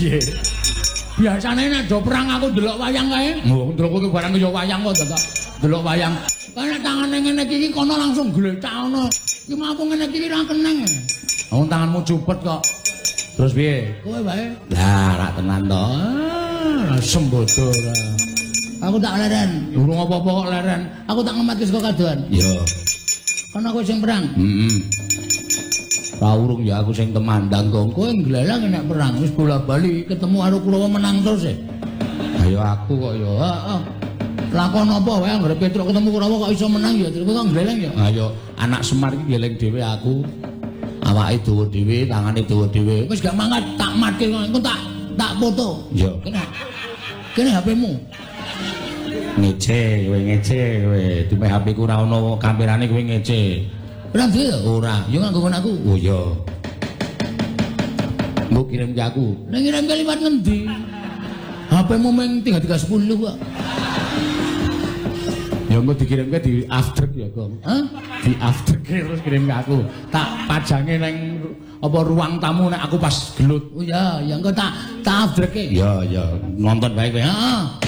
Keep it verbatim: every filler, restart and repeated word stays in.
piye? Biasane nek do perang aku ndelok wayang kae. Oh, ndelok kowe barang kaya wayang kok dadak ndelok wayang. Kan nek tangane ngene iki kono langsung gletak ngono. Iki mah aku ngene iki ra keneng. Wong tanganmu cupet kok. Terus piye? Kowe wae. Lah, rak tenan to. Ah, sembodo ora. Aku tak leren. Urung apa-apa kok leren. Aku tak ngematke saka kadohan. Iya. Kan aku sing perang. Heeh. Ra urung ya aku sing temandang kok. Kowe nglelang nek perang wis bola-bali ketemu karo Kurawa menang terus e. Ayo aku kok ya. Heeh. Lakon apa wae anggere Petruk ketemu Kurawa kok iso menang ya. Terus kok nglelang ya. Ayo anak Semar iki geleng dhewe aku. Awake dawa dhewe, tangane dawa dhewe. Wis gak mangkat tak matke engko tak tak foto. Iya. Kene. Kene H P-mu. Ngece, kowe ngece kowe. Dime H P-ku ora ono kamerane kowe ngece. Ora duwe to? Ora. Yo nganggo kon aku. Oh iya. Mbok kirim ke aku. Nek kirim ke liwat ngendi? H P-mu meng tiga tiga sepuluh kok. Ya engko dikirimke di after ya, Gong. Hah? Di after terus kirim ke aku. Tak pajange nang apa ruang tamu nek aku pas gelut. Oh iya, ya engko tak tak after-ke. Iya, iya. Nonton bae kowe. Heeh.